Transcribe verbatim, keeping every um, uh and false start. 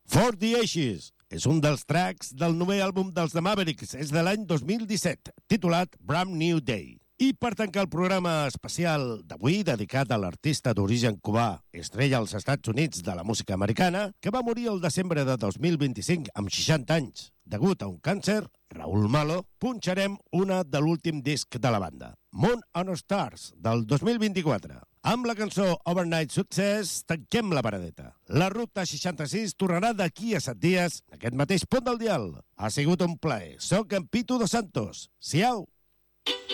For the Ages és un dels tracks del nou àlbum dels The Mavericks, és de l'any dos mil disset, titulat Brand New Day. I per tancar el programa especial d'avui, dedicat a l'artista d'origen cubà, estrella als Estats Units de la música americana, que va morir el desembre de dos mil vint-i-cinc amb seixanta anys, degut a un càncer, Raúl Malo, punxarem una de l'últim disc de la banda, Moon on Stars, del dos mil vint-i-quatre. Amb la cançó Overnight Success tanquem la paradeta. La Ruta seixanta-sis tornarà d'aquí a set dies, en aquest mateix punt del dial. Ha sigut un plaer. Soc en Pitu dos Santos. Siau!